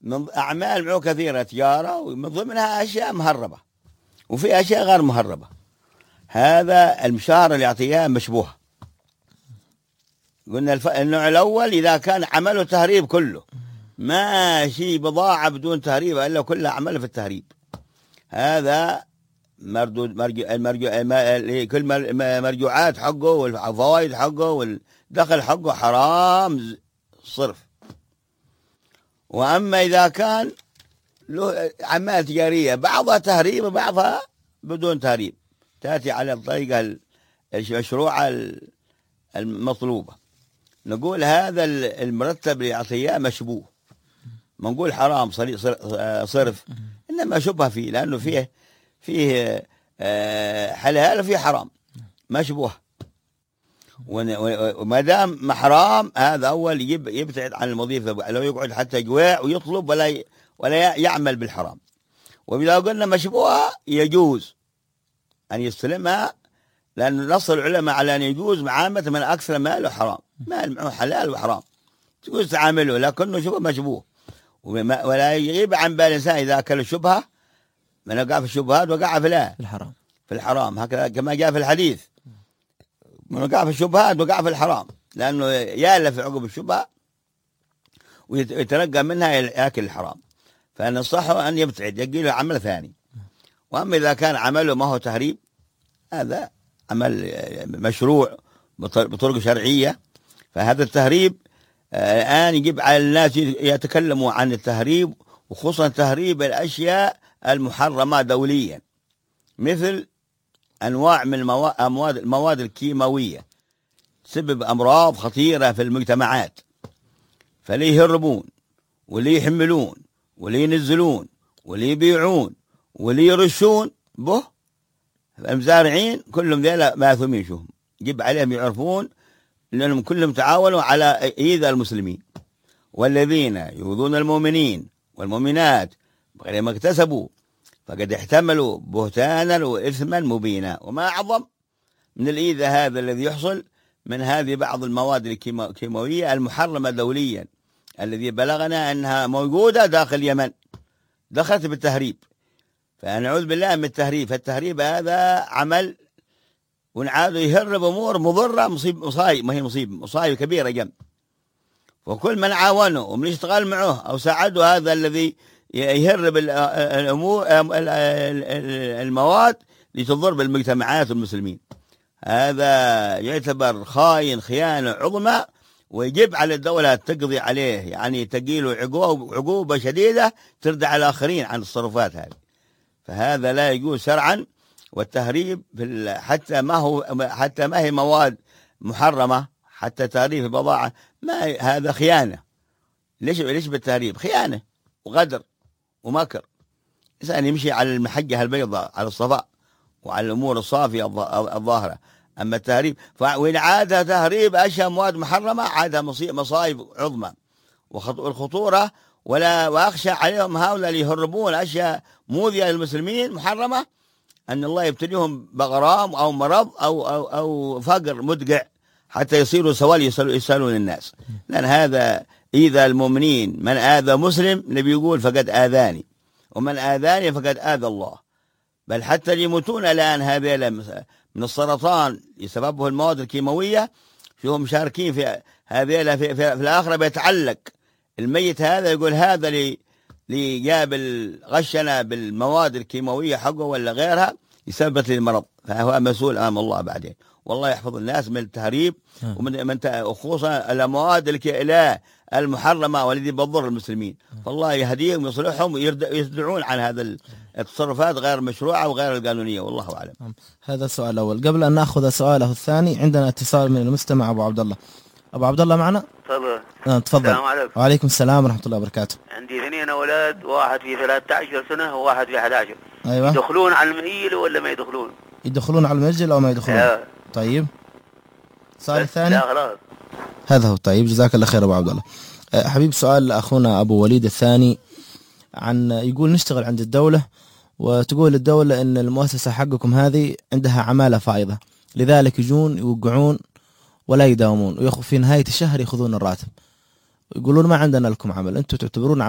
من أعمال معه كثيرة تجارة، ومن ضمنها أشياء مهربة وفي أشياء غير مهربة. هذا المشاهرة اللي يعطيها مشبوهة. قلنا النوع الأول إذا كان عمله تهريب كله، ما شيء بضاعة بدون تهريب إلا كلها عمله في التهريب، هذا مردود كل مرجوعات حقه والفوائد حقه والدخل حقه حرام صرف. وأما إذا كان له أعمال تجارية بعضها تهريب وبعضها بدون تهريب، تأتي على الطريقة المشروعة المطلوبة، نقول هذا المرتب اللي يعطيه مشبوه. ما نقول حرام صرف، إنما شبه فيه، لأنه فيه حلال وفيه حرام، مشبوه. وما دام حرام هذا أول يبتعد عن المضيف، لو يقعد حتى يجوع ويطلب ولا يعمل بالحرام. وإذا قلنا مشبوهة يجوز أن يستلمها، لأن نص العلماء على أن يجوز معاملة من أكثر ماله حرام، مال معه حلال وحرام تجوز تعامله، لكنه شبه مشبوه. ولا يغيب عن بال الإنسان إذا أكل الشبهة، من وقع في الشبهات وقع في الحرام، هكذا كما جاء في الحديث، من وقع في الشبهات وقع في الحرام، لأنه يألف عقب الشبهة ويتنقى منها يأكل الحرام. فنصحه أن يبتعد، يجي له عمل ثاني. وأما إذا كان عمله ما هو تهريب، هذا عمل مشروع بطرق شرعية، فهذا التهريب الآن يجب على الناس يتكلموا عن التهريب، وخصوصا تهريب الأشياء المحرمة دوليا، مثل أنواع من المواد الكيماوية تسبب أمراض خطيرة في المجتمعات، فليه يهربون وليه يحملون وليه ينزلون وليه يبيعون وليه يرشون به. المزارعين كلهم ذيلا ماثومين، شوهم جب عليهم يعرفون لأنهم كلهم تعاونوا على إيذاء المسلمين، والذين يؤذون المؤمنين والمؤمنات بغير ما اكتسبوا فقد احتملوا بهتانا وإثما مبينا. وما أعظم من الإيذاء هذا الذي يحصل من هذه بعض المواد الكيماوية المحرمة دوليا، الذي بلغنا أنها موجودة داخل اليمن، دخلت بالتهريب. فنعوذ بالله من التهريب. فالتهريب هذا عمل، ونعاد يهرب أمور مضرة، مصايب، ما هي مصايب كبيرة جدا. وكل من عاونه ومن يشتغل معه أو ساعده هذا الذي يهرب الأمور المواد لتضر بالمجتمعات والمسلمين، هذا يعتبر خاين خيانة عظمى، ويجب على الدولة تقضي عليه، يعني تقيله عقوبة شديدة تردع على الآخرين عن التصرفات هذه. فهذا لا يجوز شرعا. والتهريب حتى ما هي مواد محرمة، حتى تهريب البضاعة ما هذا خيانة. ليش بالتهريب؟ خيانة وغدر ومكر. إنسان يمشي على المحجة البيضاء على الصفاء وعلى الأمور الصافية الظاهرة. أما التهريب وإن عاد تهريب أشياء مواد محرمة عادها مصايب عظمى والخطورة. وأخشى عليهم هؤلاء اللي يهربون أشياء مؤذية للمسلمين محرمة، أن الله يبتليهم بغرام أو مرض أو فقر مدقع حتى يصيروا سوال يسألون الناس. لأن هذا إذا المؤمنين، من آذى مسلم النبي يقول فقد آذاني، ومن آذاني فقد آذى الله. بل حتى اللي يموتون الآن هذا من السرطان يسببه المواد الكيماوية، فيهم مشاركين في هذا في الآخرة. بيتعلق الميت هذا يقول هذا اللي جاب غشنا بالمواد الكيماوية حقه ولا غيرها يسبب لي المرض، فهو مسؤول أمام الله بعدين. والله يحفظ الناس من التهريب ومن خصوصا المواد المحرمة والذي بتضر المسلمين. فالله يهديهم ويصلحهم ويردعون عن هذا التصرفات غير المشروعة وغير القانونية، والله أعلم. هذا السؤال الأول. قبل أن نأخذ سؤاله الثاني، عندنا اتصال من المستمع أبو عبد الله. أبو عبد الله معنا؟ تفضل. السلام عليكم. وعليكم السلام ورحمة الله وبركاته. عندي 2 أولاد، واحد في 13 سنة وواحد في 11. أيوة. يدخلون على المئيل ولا ما يدخلون؟ يدخلون على المسجد أو ما يدخلون؟ طيب. السؤال الثاني؟ لا خلاص. هذا هو. طيب جزاك الله خير أبو عبد الله. حبيب سؤال أخونا أبو وليد الثاني، عن يقول نشتغل عند الدولة، وتقول الدولة إن المؤسسة حقكم هذه عندها عمالة فائضة، لذلك يجون يوقعون ولا يداومون، وفي نهاية الشهر يأخذون الراتب، يقولون ما عندنا لكم عمل، أنتم تعتبرون